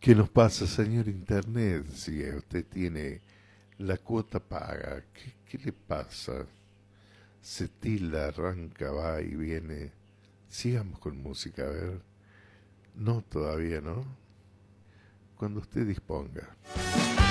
¿Qué nos pasa, señor Internet? Si usted tiene la cuota paga, ¿qué le pasa? Se tilda, arranca, va y viene. Sigamos con música, a ver. No, todavía no. Cuando usted disponga.